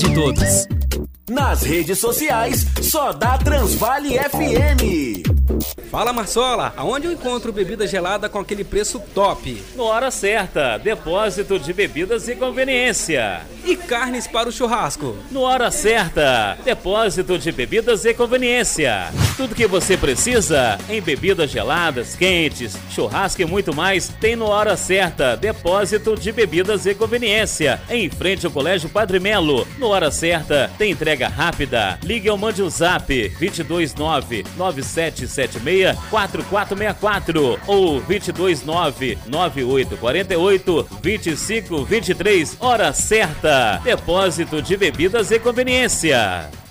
todos. Nas redes sociais, só dá Transvale FM. Fala, Marsola, aonde eu encontro bebida gelada com aquele preço top? No Hora Certa, depósito de bebidas e conveniência. E carnes para o churrasco? No Hora Certa, depósito de bebidas e conveniência. Tudo que você precisa em bebidas geladas, quentes, churrasco e muito mais tem no Hora Certa, depósito de bebidas e conveniência. Em frente ao Colégio Padre Melo. No Hora Certa, tem entrega rápida. Ligue ou mande o zap 229-9776-4464 ou 229-9848-2523. Hora Certa, depósito de bebidas e conveniência.